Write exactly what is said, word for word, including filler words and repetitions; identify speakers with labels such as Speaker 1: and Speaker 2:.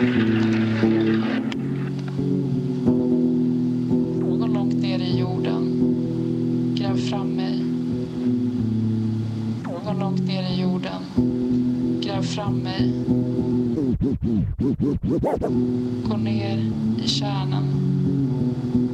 Speaker 1: Någon långt ner i jorden. Gräv fram mig. Någon långt ner i jorden. Gräv fram mig. Gå ner i kärnan.